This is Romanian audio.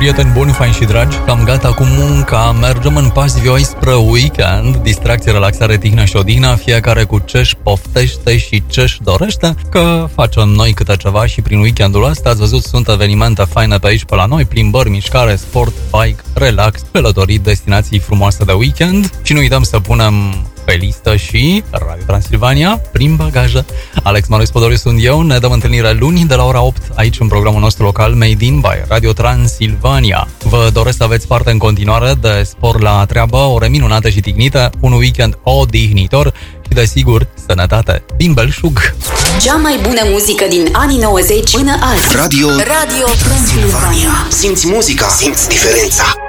Prieteni buni, faini și dragi, cam gata cu munca, mergem în pași vioi spre weekend, distracție, relaxare, tihnă și odihnă, fiecare cu ce-și poftește și ce-și dorește, că facem noi câte ceva și prin weekendul ăsta, ați văzut, sunt evenimente faine pe aici, pe la noi, plimbări, mișcare, sport, bike, relax, călătorii, destinații frumoase de weekend și nu uităm să punem pe listă și Radio Transilvania prin bagajă. Alex Marius Podoriu sunt eu, ne dăm întâlnire luni de la ora 8 aici în programul nostru local Made in by Radio Transilvania. Vă doresc să aveți parte în continuare de spor la treabă, ore minunate și tignite, un weekend odihnitor și desigur sănătate. Din belșug! Cea mai bună muzică din anii 90 până azi. Radio Transilvania. Simți muzica, simți diferența.